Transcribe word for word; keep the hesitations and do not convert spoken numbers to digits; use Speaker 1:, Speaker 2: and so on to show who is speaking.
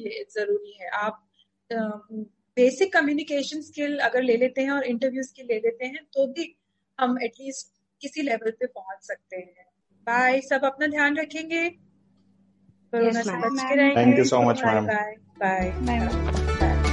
Speaker 1: ये जरूरी है। आप बेसिक कम्युनिकेशन स्किल अगर ले लेते हैं और इंटरव्यू स्किल ले लेते हैं तो भी हम एटलीस्ट किसी लेवल पे पहुंच सकते हैं। बाय, सब अपना ध्यान रखेंगे, कोरोना
Speaker 2: Yes,
Speaker 1: से
Speaker 2: ma'am.
Speaker 1: बच के
Speaker 3: Thank
Speaker 1: रहेंगे।
Speaker 3: you so much,
Speaker 1: bye
Speaker 3: ma'am.
Speaker 1: Bye bye.
Speaker 2: Bye, ma'am.